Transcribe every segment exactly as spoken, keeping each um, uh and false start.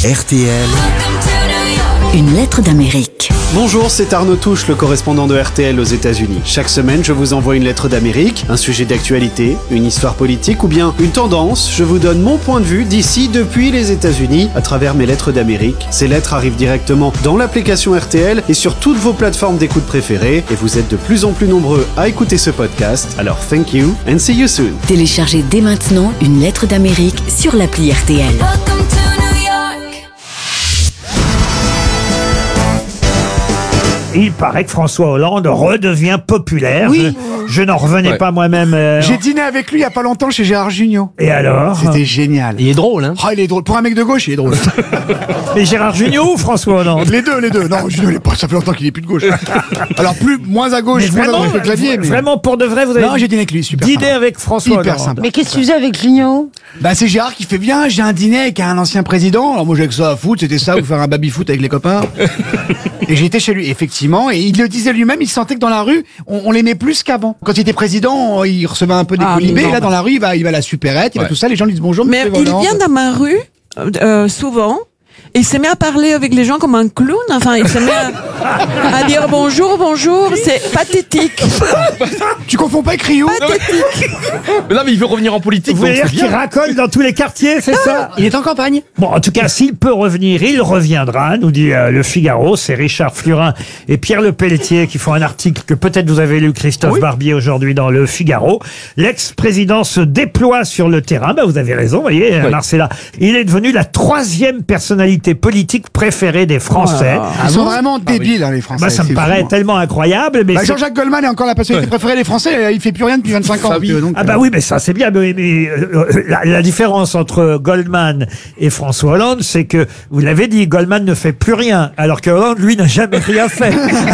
R T L. Une lettre d'Amérique. Bonjour, c'est Arnaud Touche, le correspondant de R T L aux États-Unis. Chaque semaine, je vous envoie une lettre d'Amérique, un sujet d'actualité, une histoire politique ou bien une tendance. Je vous donne mon point de vue d'ici, depuis les États-Unis, à travers mes lettres d'Amérique. Ces lettres arrivent directement dans l'application R T L et sur toutes vos plateformes d'écoute préférées. Et vous êtes de plus en plus nombreux à écouter ce podcast. Alors, thank you and see you soon. Téléchargez dès maintenant une lettre d'Amérique sur l'appli R T L. Il paraît que François Hollande redevient populaire. Oui. Je, je n'en revenais Ouais. pas moi-même. euh, J'ai dîné avec lui il y a pas longtemps chez Gérard Jugnot. Et alors C'était génial. Il est drôle, hein. Ah, il est drôle. Pour un mec de gauche, il est drôle. Mais Gérard Jugnot ou François Hollande? Les deux, les deux. Non, Jugnot, il est pas, ça fait longtemps qu'il est plus de gauche. Alors, plus, moins à gauche, Mais moins à vraiment, droite que le clavier. Mais... vraiment pour de vrai, vous avez Non, j'ai dîné avec lui, super. dîné sympa. avec François Hyper Hollande. sympa. Mais qu'est-ce que tu faisais avec Jugnot? Bah, c'est Gérard qui fait bien. J'ai un dîner avec un ancien président. Alors, moi, j'ai que ça à foutre. C'était ça, ou faire un baby-foot avec les copains. Et j'étais chez lui, effectivement. Et il le disait lui-même, il sentait que dans la rue, on, on l'aimait plus qu'avant. Quand il était président, il recevait un peu des Ah, colibés. non. Et là, dans la rue, il va, il va à la supérette, il va Ouais. tout ça. Les gens lui disent bonjour, Mais monsieur il Hollande. vient dans ma rue, euh, souvent. Et il se met à parler avec les gens comme un clown. Enfin, il se met à, à dire bonjour, bonjour. C'est pathétique. Tu confonds pas avec Rio? Pathétique. Mais non, mais il veut revenir en politique, Vous donc voulez c'est dire qu'il bien. racole dans tous les quartiers, c'est ça? Il est en campagne. Bon, en tout cas, s'il peut revenir, il reviendra, nous dit euh, le Figaro. C'est Richard Flurin et Pierre Le Pelletier qui font un article que peut-être vous avez lu, Christophe Barbier, aujourd'hui dans le Figaro. L'ex-président se déploie sur le terrain. Ben, vous avez raison, vous voyez, Oui. Marcella. Il est devenu la troisième personnalité politique préférée des Français. Ils sont vraiment débiles, hein, les Français. Bah, ça me c'est paraît fou, hein. tellement incroyable. Mais Bah, c'est- Jean-Jacques Goldman est encore la personnalité préférée des Français. Il fait plus rien depuis vingt-cinq ans. Ah oui. donc, euh, donc, Ah bah oui, mais ça c'est bien. Mais, mais, euh, la, la différence entre Goldman et François Hollande, c'est que, vous l'avez dit, Goldman ne fait plus rien, alors que Hollande, lui, n'a jamais rien fait.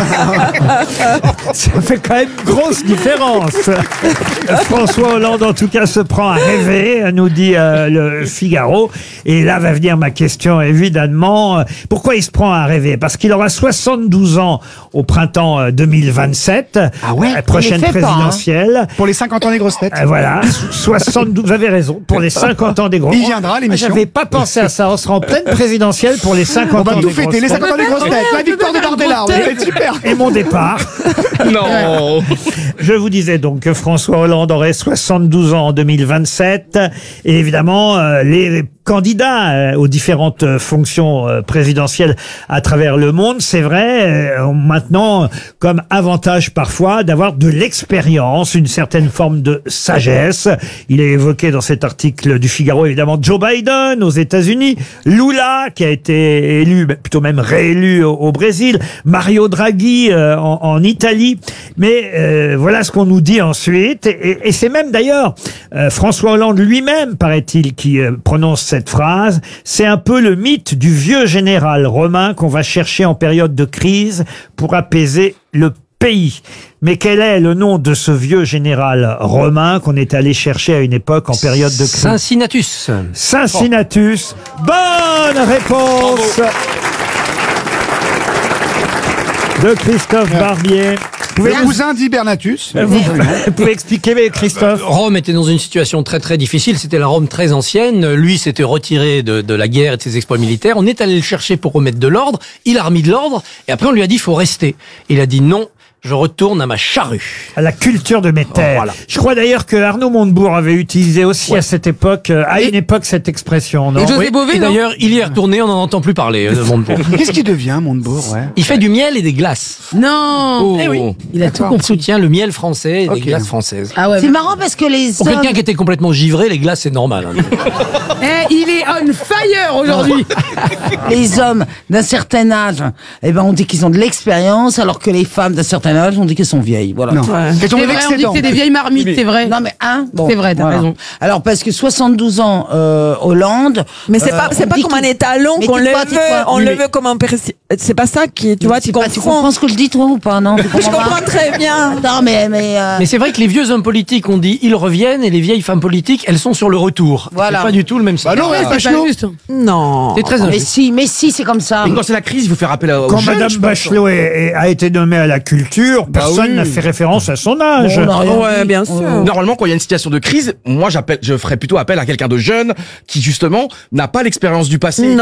Ça fait quand même une grosse différence. François Hollande, en tout cas, se prend à rêver, nous dit euh, le Figaro. Et là va venir ma question, évidemment. Pourquoi il se prend à rêver? Parce qu'il aura soixante-douze ans au printemps euh, deux mille vingt-sept. Ah ouais, euh, prochaine il les fait pas, hein. présidentielle. Pour les cinquante ans des grosses têtes. Euh, voilà, soixante-douze, vous avez raison, pour les cinquante ans des gros. Il viendra, l'émission. J'avais pas pensé à ça, on sera en pleine présidentielle pour les On cinquante va ans tout des fêter, les grosses cinquante ans des grosses têtes. La victoire de Bardella, on va être super. têtes. Et mon départ. Non. Je vous disais donc que François Hollande aurait soixante-douze ans en deux mille vingt-sept. Et évidemment, euh, les candidats euh, aux différentes euh, fonctions euh, présidentielles à travers le monde, c'est vrai, euh, ont maintenant comme avantage parfois d'avoir de l'expérience, une certaine forme de sagesse. Il est évoqué dans cet article du Figaro, évidemment, Joe Biden aux États-Unis, Lula qui a été élu, bah, plutôt même réélu au, au Brésil, Mario Draghi euh, en, en Italie. Mais euh, voilà ce qu'on nous dit ensuite. Et, et c'est même d'ailleurs euh, François Hollande lui-même, paraît-il, qui euh, prononce cette phrase. C'est un peu le mythe du vieux général romain qu'on va chercher en période de crise pour apaiser le pays. Mais quel est le nom de ce vieux général romain qu'on est allé chercher à une époque en période de crise? Cincinnatus. Cincinnatus. Bonne réponse de Christophe Barbier. Le Pouvez-vous cousin d'Hibernatus. vous, vous pouvez expliquer, mais Christophe? Rome était dans une situation très très difficile. C'était la Rome très ancienne. Lui s'était retiré de, de la guerre et de ses exploits militaires. On est allé le chercher pour remettre de l'ordre. Il a remis de l'ordre. Et après on lui a dit il faut rester. Il a dit non. Je retourne à ma charrue. À la culture de mes terres. Oh, voilà. Je crois d'ailleurs que Arnaud Montebourg avait utilisé aussi à cette époque, euh, à une époque, cette expression, non? Oui. Et d'ailleurs, il y est retourné, on n'en entend plus parler euh, de Montebourg. Qu'est-ce qu'il devient, Montebourg, ouais? Il fait du miel et des glaces. Non. Oh. Eh oui. Il a tout Il compris. soutient le miel français et Ok. des glaces françaises. Ah ouais. C'est marrant parce que les Pour hommes, quelqu'un qui était complètement givré, les glaces c'est normal. Hein. Eh, il est on fire aujourd'hui. Les hommes d'un certain âge, eh ben on dit qu'ils ont de l'expérience, alors que les femmes d'un certain âge, on dit qu'elles sont vieilles. Voilà. Non. Qu'est-ce qu'on C'est est vrai, on dit que excédent. c'est des vieilles marmites, c'est vrai. Non mais hein, bon, C'est vrai, t'as raison. Alors parce que soixante-douze ans, euh, Hollande. Mais c'est euh, pas, c'est on pas dit comme qu'il- un étalon Mais qu'on dis le quoi, dis veut, quoi on Oui, le mais- veut comme un président. C'est pas ça qui, tu vois, tu sais pas, tu comprends. comprends ce que je dis toi ou pas, non? Tu Je comprends pas comprends très bien. Attends, mais mais. euh, Mais c'est vrai que les vieux hommes politiques, on dit ils reviennent, et les vieilles femmes politiques, elles sont sur le retour. Voilà. C'est pas du tout le même Bah non, système. ouais, Bachelot. Non. C'est très Mais injuste. si, mais si, c'est comme ça. Et quand c'est la crise, il faut faire appel à aux Quand jeunes, Madame je pense. Bachelot est- est- a été nommée à la culture, personne oui. n'a fait référence à son âge. On a rien Ouais, dit. bien sûr. Normalement, quand il y a une situation de crise, moi, j'appelle, je ferais plutôt appel à quelqu'un de jeune qui, justement, n'a pas l'expérience du passé.